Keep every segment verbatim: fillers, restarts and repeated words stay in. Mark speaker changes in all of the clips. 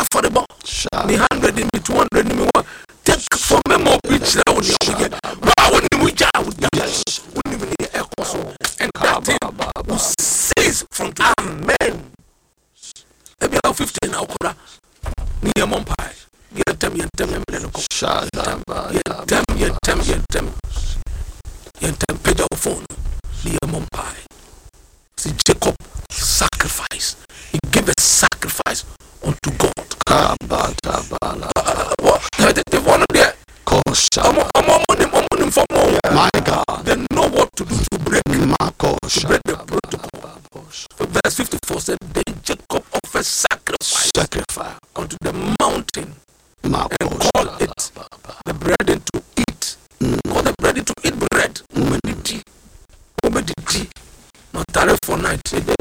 Speaker 1: for the ball. Me hundred in me two hundred in me one. Take for me more preach now. But when you move out, when you need a echo, and that thing will cease from today. Amen. Maybe I'm fifteen now. Near Mumbai. You tell me, you tell me, you tell me, you tell me, you tell me, you tell me, you tell me, your phone. Near Mumbai. See, Jacob sacrifice. He gave a sacrifice unto God. Uh, the one there. My God. They know what to do to break, to break the protocol. Verse fifty-four said, then Jacob offered sacrifice, sacrifice unto the mountain and called it the bread to eat. Mm. Call the bread to eat bread. Humidity. Humidity. Not tariff for night.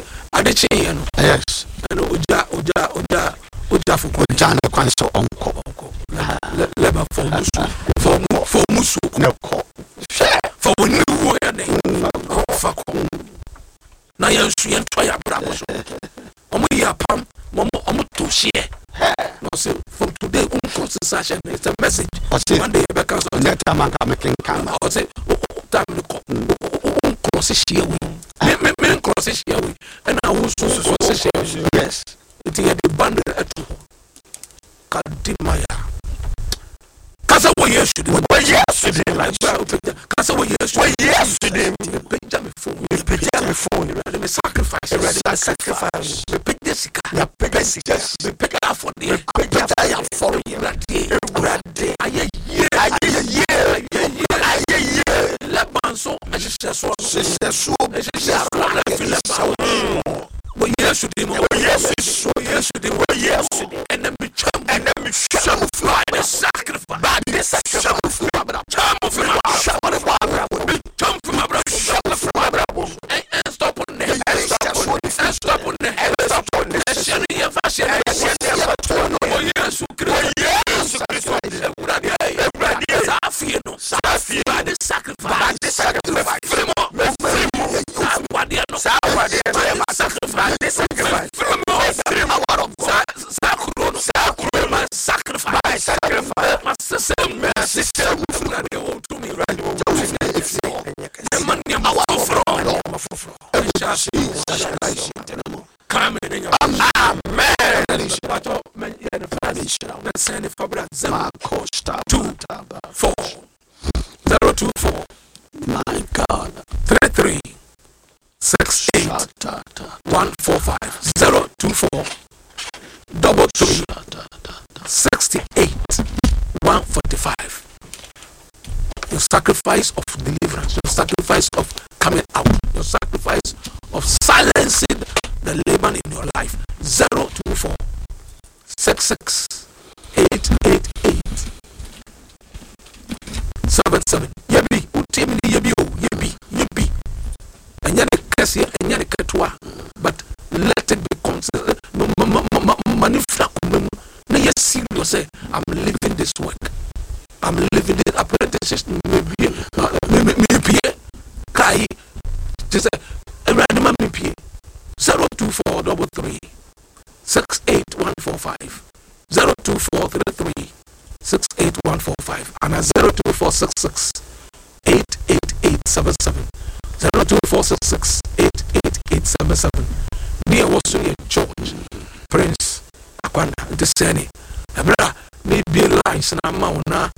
Speaker 1: Yes. And Uja, Uja, Uja, Uja for Jana Quanso Uncle. Lever for Musu. For Musu. No call. For when you were a name. Now you're seeing Toya Bravo. Omo Pam, Momo Omo to share. No, so from today, Uncle Sasha, it's a message. One day, because of that time, I'm making come out. Say, time to call. Cross here, we men cross here, we and I was so cross here. Yes, it had the band at Kadimaya. Casa was yesterday, but yesterday, like Casa was yesterday, Benjamin phone, Benjamin phone, the sacrifice, the sacrifice, the big Jessica, the big Jessica, the big for the I am for you, Raddy, I hear, I hear, I hear, Labanso, and she says, so, she says, so, and she says, but yesterday, yes, yesterday, yesterday, and then be chum, and then be chum, fly the sacrifice, by the sacrifice, chum of my chum from my brother, and stop on the and stop on the and stop on the and stop on the and fashion, oh yes, yes, I feel no sacrifice, by the sacrifice, by the sacrifice, sacrifice, sacrifice, sacrifice, sacrifice, sacrifice, my sister, my sister, they won't do me right. The money I'm out for, I shall see. Come in your amen. Let's send it for brother. Two, four, zero, two, four. My God, three, three. Six eight one four five zero two four double three sixty eight one forty five. Your sacrifice of deliverance, your sacrifice of coming out, your sacrifice of silencing the labor in your life. Zero two four six six eight eight eight seven seven. Yebi, utimi yebi o yebi yebi. And yet and yet but let it be considered. Say, I'm living this work. I'm living this apprenticeship. Maybe, maybe, Kai, just a random maybe zero two four double three six eight one four five zero two four three three six eight one four five and a zero two four six six eight eight eight seven seven. Zero two four six six eight eight eight seven seven. Near was to George Prince Aquana, the Sani. Brother, maybe lines and amount now.